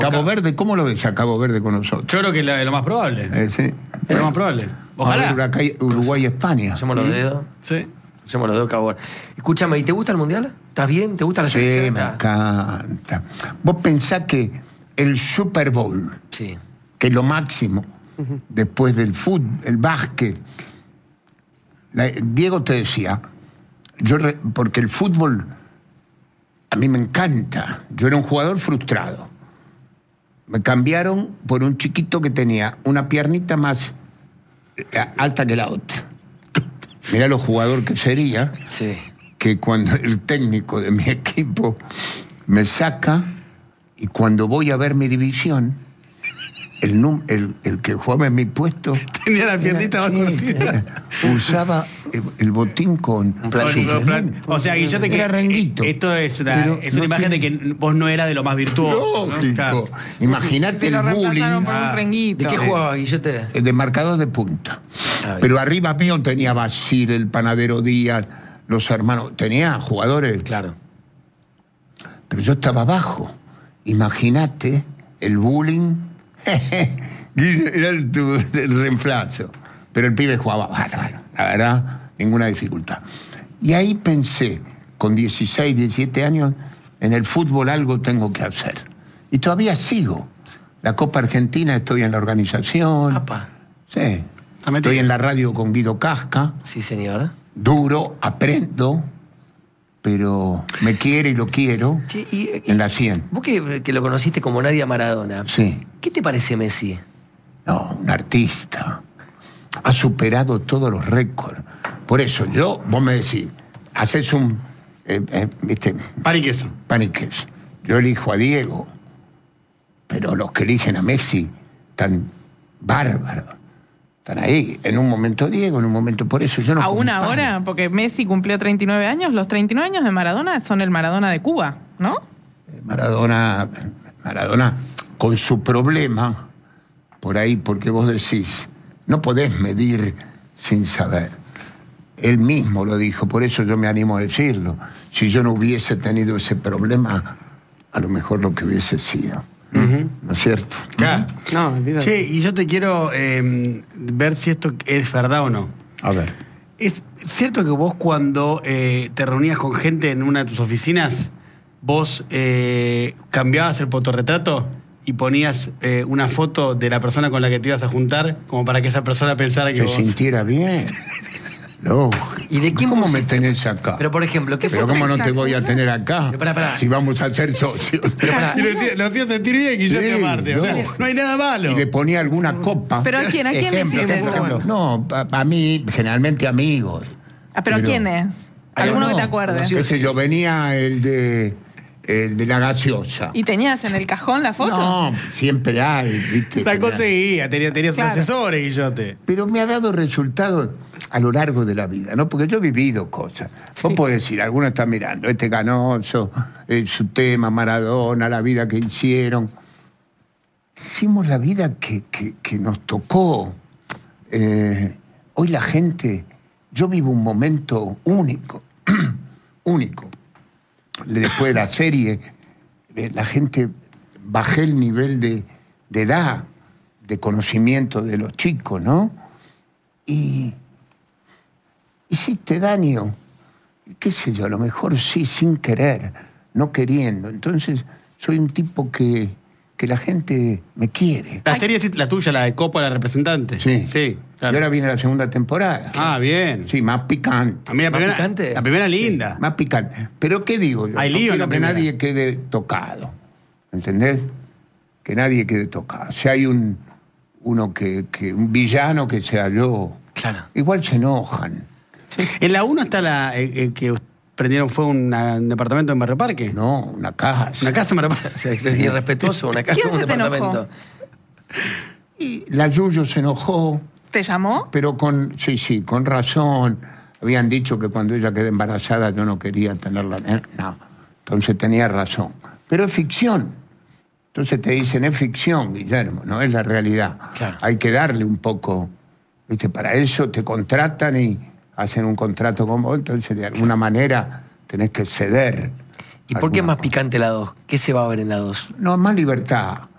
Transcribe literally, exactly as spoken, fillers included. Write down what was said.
Cabo Verde, ¿cómo lo ves a Cabo Verde con nosotros? Yo creo que es lo, lo más probable. Eh, sí. Es lo más probable. Ojalá. Uruguay, Uruguay España. Hacemos los dedos. Sí. Hacemos los dedos, Cabo Verde. Escúchame, ¿y te gusta el Mundial? ¿Estás bien? ¿Te gusta la Sí, selección? me encanta. Vos pensás que el Super Bowl, Sí. que es lo máximo, uh-huh. después del fútbol, el básquet. La, Diego te decía, yo re, porque el fútbol a mí me encanta. Yo era un jugador frustrado. Me cambiaron por un chiquito que tenía una piernita más alta que la otra. Mirá lo jugador que sería, sí. que cuando el técnico de mi equipo me saca y cuando voy a ver mi división, el, num, el, el que jugaba en mi puesto... Tenía la piernita más cortita. Usaba el, el botín con... Un plantillo. O sea, Guillote, que era renguito. Esto es una, Pero es una no imagen tiene... de que vos no eras de lo más virtuoso. Lógico. ¿no? Claro. Imagínate el bullying. Ah. ¿De qué jugaba, Guillote? De marcador de punta. Ah, pero arriba mío tenía Basir, el Panadero Díaz, los hermanos. Tenía jugadores. Claro. Pero yo estaba abajo. Imagínate el bullying. Era el, el reemplazo. Pero el pibe jugaba bárbaro. La verdad, ninguna dificultad. Y ahí pensé, con dieciséis, diecisiete años, en el fútbol algo tengo que hacer. Y todavía sigo. La Copa Argentina, estoy en la organización. Apa. Sí. Estoy en la radio con Guido Casca. Sí, señora. Duro, aprendo, pero me quiere y lo quiero sí, y, y, en la cien. Vos que, que lo conociste como Nadia Maradona. Sí. ¿Qué te parece Messi? No, un artista. Ha superado todos los récords. Por eso yo, vos me decís, haces un... Eh, eh, ¿viste? Pan y queso. Pan y queso. Yo elijo a Diego, pero los que eligen a Messi están bárbaros. Están ahí, en un momento Diego, en un momento... Por eso yo no... ¿Aún ahora? Porque Messi cumplió treinta y nueve años. Los treinta y nueve años de Maradona son el Maradona de Cuba, ¿no? Maradona, Maradona, con su problema, por ahí, porque vos decís, no podés medir sin saber. Él mismo lo dijo, por eso yo me animo a decirlo. Si yo no hubiese tenido ese problema, a lo mejor lo que hubiese sido. Uh-huh. ¿No es cierto? Claro. No, olvídate. Che, y yo te quiero eh, ver si esto es verdad o no. A ver. ¿Es cierto que vos cuando eh, te reunías con gente en una de tus oficinas, vos eh, cambiabas el fotorretrato y ponías eh, una foto de la persona con la que te ibas a juntar como para que esa persona pensara que se vos... sintiera bien? No. ¿Y de qué ¿Cómo música? me tenés acá? Pero, por ejemplo, ¿qué Pero foto? ¿cómo no te voy a tener acá? Pero pará, pará. Si vamos a ser socios. Pero pará. Y lo hacía, lo hacía sentir bien y yo Sí, te amarte. no. O sea, no hay nada malo. Y le ponía alguna copa. ¿Pero a quién? ¿A quién le Ejemplo, hiciste ejemplo. eso? No, a mí, generalmente amigos. Ah, ¿pero, Pero- quién es? ¿Alguno No, que te acuerdes? Qué sé yo, venía el de, el de la gaseosa. ¿Y tenías en el cajón la foto? No, siempre hay, ¿viste? La conseguía, tenía, tenía sus Claro. asesores, Guillote. Pero me ha dado resultados a lo largo de la vida, ¿no? Porque yo he vivido cosas. Vos podés decir, alguno está mirando, este Canoso, eh, su tema, Maradona, la vida que hicieron. Hicimos la vida que, que, que nos tocó. Eh, hoy la gente, yo vivo un momento único, único. Después de la serie, eh, la gente, bajé el nivel de, de edad, de conocimiento de los chicos, ¿no? Y hiciste daño, qué sé yo, a lo mejor sí, sin querer, no queriendo. Entonces, soy un tipo que, que la gente me quiere. La serie es la tuya, la de Copa, la representante. Sí. Sí, Y claro. ahora viene la segunda temporada. Ah, bien. Sí, más picante. A mí la ¿Más primera, picante? la primera linda. Más picante. Pero ¿qué digo yo? Hay No lío en quiero la que primera. nadie quede tocado. ¿Entendés? Que nadie quede tocado. Si hay un uno que, que un villano que sea yo, Claro. igual se enojan. En la uno está la eh, eh, que prendieron fuego un, una- un departamento en Barrio Parque. No, una casa. Una casa en Barrio Parque. O sea, es irrespetuoso, una casa, ¿Quién un se te departamento. enojó? Y la Yuyo se enojó, ¿Te llamó? pero con, sí, sí, con razón. Habían dicho que cuando ella quedó embarazada yo no quería tenerla. eh, No, entonces tenía razón. Pero es ficción. Entonces te dicen, es ficción, Guillermo, no es la realidad. Claro. Hay que darle un poco, ¿viste? Para eso te contratan y hacen un contrato con vos, entonces de alguna manera tenés que ceder. ¿Y por qué es alguna más cosa. picante la dos? ¿Qué se va a ver en la dos? No, más libertad.